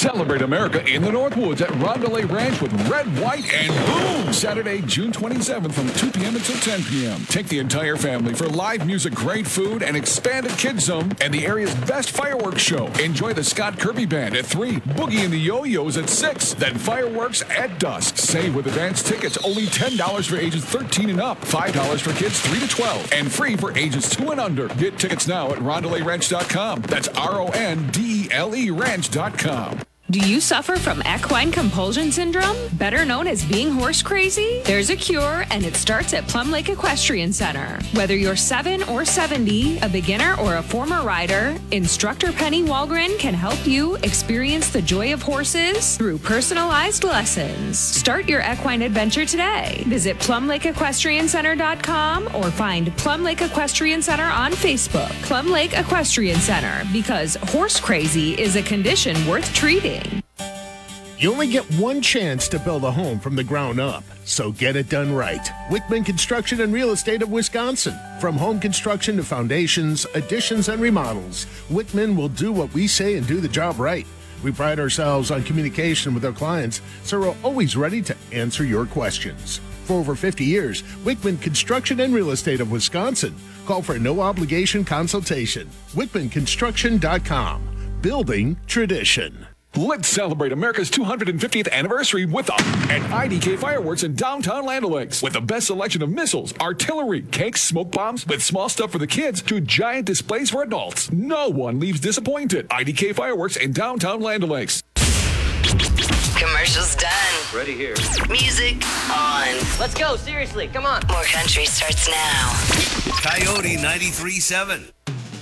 Celebrate America in the Northwoods at Rondelay Ranch with Red, White, and Boom. Saturday, June 27th from 2 p.m. until 10 p.m. Take the entire family for live music, great food, and expanded kids zone, and the area's best fireworks show. Enjoy the Scott Kirby Band at 3, Boogie and the Yo-Yos at 6, then fireworks at dusk. Save with advance tickets, only $10 for ages 13 and up, $5 for kids 3 to 12, and free for ages 2 and under. Get tickets now at RondelayRanch.com. That's RONDELE Ranch.com. Do you suffer from equine compulsion syndrome, better known as being horse crazy? There's a cure, and it starts at Plum Lake Equestrian Center. Whether you're 7 or 70, a beginner or a former rider, instructor Penny Walgren can help you experience the joy of horses through personalized lessons. Start your equine adventure today. Visit PlumLakeEquestrianCenter.com or find Plum Lake Equestrian Center on Facebook. Plum Lake Equestrian Center, because horse crazy is a condition worth treating. You only get one chance to build a home from the ground up, so get it done right. Wickman Construction and Real Estate of Wisconsin. From home construction to foundations, additions, and remodels, Wickman will do what we say and do the job right. We pride ourselves on communication with our clients, so we're always ready to answer your questions. For over 50 years, Wickman Construction and Real Estate of Wisconsin. Call for a no-obligation consultation. WickmanConstruction.com. Building tradition. Let's celebrate America's 250th anniversary with an IDK Fireworks in downtown Land O'Lakes. With the best selection of missiles, artillery, cakes, smoke bombs, with small stuff for the kids to giant displays for adults. No one leaves disappointed. IDK Fireworks in downtown Land O'Lakes. Commercials done. Ready here. Music on. Let's go, seriously, come on. More country starts now. Coyote 93.7.